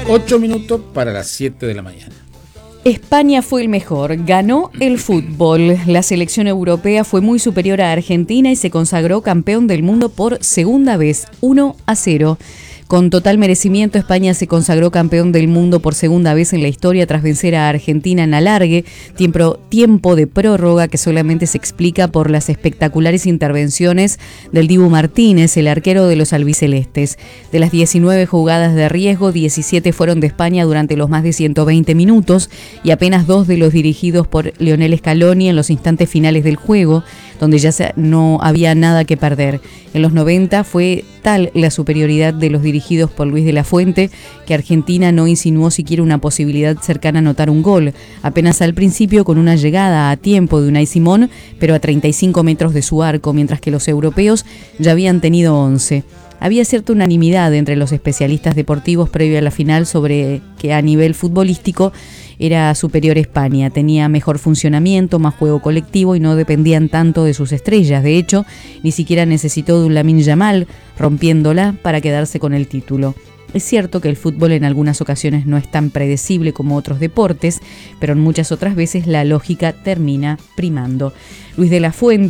8 minutos para las 7 de la mañana. España fue el mejor, ganó el fútbol. La selección europea fue muy superior a Argentina y se consagró campeón del mundo por segunda vez, 1-0. Con total merecimiento, España se consagró campeón del mundo por segunda vez en la historia tras vencer a Argentina en alargue, tiempo de prórroga que solamente se explica por las espectaculares intervenciones del Dibu Martínez, el arquero de los albicelestes. De las 19 jugadas de riesgo, 17 fueron de España durante los más de 120 minutos y apenas 2 de los dirigidos por Lionel Scaloni en los instantes finales del juego, donde ya no había nada que perder. En los 90 fue tal la superioridad de los dirigidos por Luis de la Fuente que Argentina no insinuó siquiera una posibilidad cercana a anotar un gol, apenas al principio con una llegada a tiempo de Unai Simón, pero a 35 metros de su arco, mientras que los europeos ya habían tenido 11. Había cierta unanimidad entre los especialistas deportivos previo a la final sobre que a nivel futbolístico era superior España, tenía mejor funcionamiento, más juego colectivo y no dependían tanto de sus estrellas. De hecho, ni siquiera necesitó de un Lamine Yamal rompiéndola para quedarse con el título. Es cierto que el fútbol en algunas ocasiones no es tan predecible como otros deportes, pero en muchas otras veces la lógica termina primando. Luis de la Fuente